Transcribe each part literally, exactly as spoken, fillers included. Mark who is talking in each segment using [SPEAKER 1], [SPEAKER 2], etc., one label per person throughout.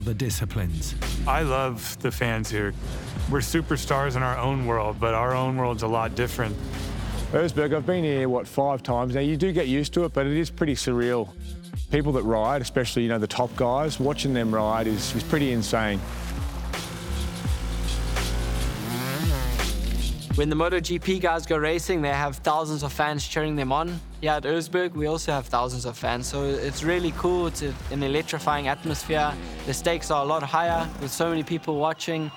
[SPEAKER 1] the disciplines.
[SPEAKER 2] I love the fans here. We're superstars in our own world, but our own world's a lot different.
[SPEAKER 3] Erzberg, I've been here, what, five times now. You do get used to it, but it is pretty surreal. People that ride, especially, you know, the top guys, watching them ride is, is pretty insane.
[SPEAKER 4] When the MotoGP guys go racing, they have thousands of fans cheering them on. Here at Erzberg, we also have thousands of fans, so it's really cool. It's a, an electrifying atmosphere. The stakes are a lot higher with so many people watching.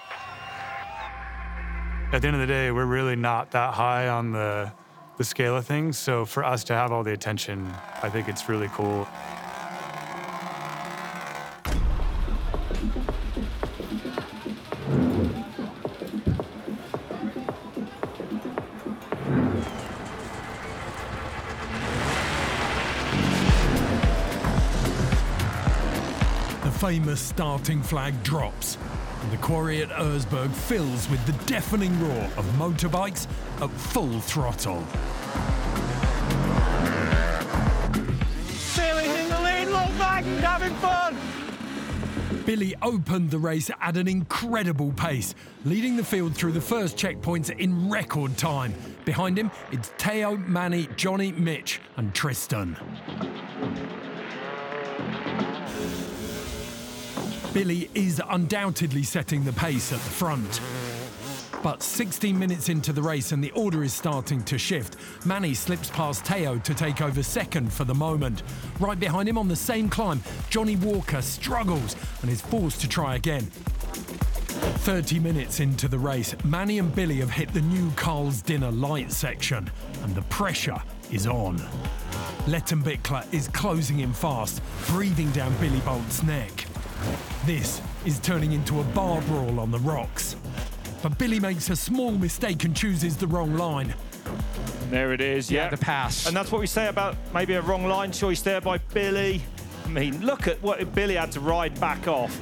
[SPEAKER 2] At the end of the day, we're really not that high on the, the scale of things, so for us to have all the attention, I think it's really cool.
[SPEAKER 1] The famous starting flag drops, and the quarry at Erzberg fills with the deafening roar of motorbikes at full throttle.
[SPEAKER 5] Billy in the lead, look back, having fun!
[SPEAKER 1] Billy opened the race at an incredible pace, leading the field through the first checkpoints in record time. Behind him, it's Teo, Manny, Johnny, Mitch and Tristan. Billy is undoubtedly setting the pace at the front. But sixteen minutes into the race and the order is starting to shift. Manny slips past Teo to take over second for the moment. Right behind him on the same climb, Johnny Walker struggles and is forced to try again. thirty minutes into the race, Manny and Billy have hit the new Carl's Dinner light section and the pressure is on. Lettenbichler is closing in fast, breathing down Billy Bolt's neck. This is turning into a bar brawl on the rocks. But Billy makes a small mistake and chooses the wrong line.
[SPEAKER 5] There it is, yeah.
[SPEAKER 6] yeah. The pass.
[SPEAKER 5] And that's what we say about maybe a wrong line choice there by Billy. I mean, look at what Billy had to ride back off.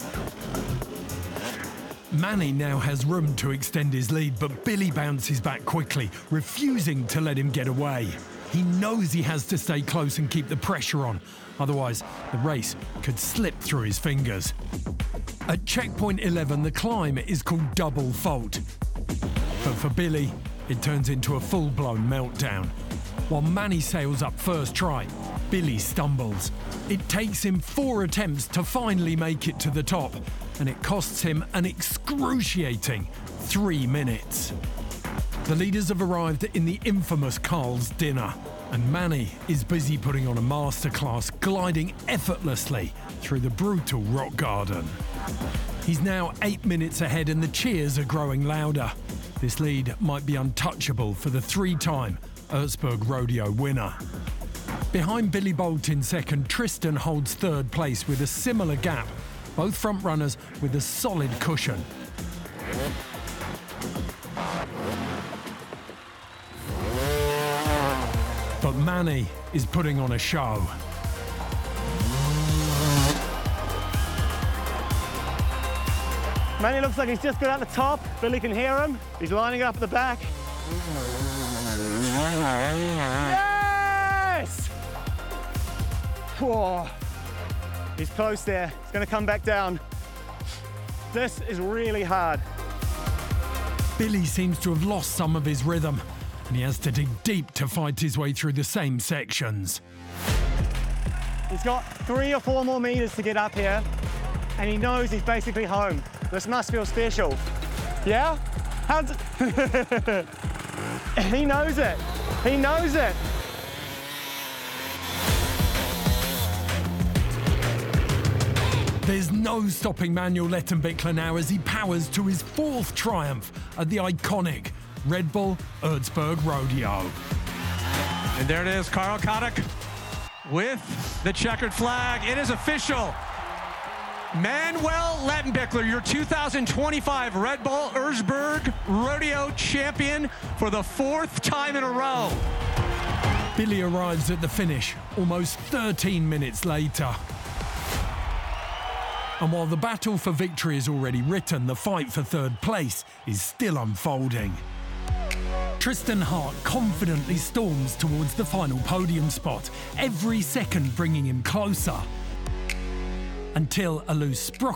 [SPEAKER 1] Manny now has room to extend his lead, but Billy bounces back quickly, refusing to let him get away. He knows he has to stay close and keep the pressure on. Otherwise, the race could slip through his fingers. At checkpoint eleven, the climb is called Double Fault. But for Billy, it turns into a full-blown meltdown. While Manny sails up first try, Billy stumbles. It takes him four attempts to finally make it to the top, and it costs him an excruciating three minutes. The leaders have arrived in the infamous Carl's Dinner, and Manny is busy putting on a masterclass, gliding effortlessly through the brutal rock garden. He's now eight minutes ahead and the cheers are growing louder. This lead might be untouchable for the three-time Erzberg Rodeo winner. Behind Billy Bolt in second, Tristan holds third place with a similar gap, both front runners with a solid cushion. But Manny is putting on a show.
[SPEAKER 5] Manny looks like he's just got out the top. Billy can hear him. He's lining up at the back. Yes! Whoa. He's close there. He's going to come back down. This is really hard.
[SPEAKER 1] Billy seems to have lost some of his rhythm, and he has to dig deep to fight his way through the same sections.
[SPEAKER 5] He's got three or four more meters to get up here, and he knows he's basically home. This must feel special. Yeah? How's it? He knows it. He knows it.
[SPEAKER 1] There's no stopping Manuel Lettenbichler now as he powers to his fourth triumph at the iconic Red Bull Erzberg Rodeo.
[SPEAKER 6] And there it is, Carl Koenig with the checkered flag. It is official. Manuel Lettenbichler, your two thousand twenty-five Red Bull Erzberg Rodeo champion for the fourth time in a row.
[SPEAKER 1] Billy arrives at the finish almost thirteen minutes later. And while the battle for victory is already written, the fight for third place is still unfolding. Tristan Hart confidently storms towards the final podium spot, every second bringing him closer. Until a loose sprocket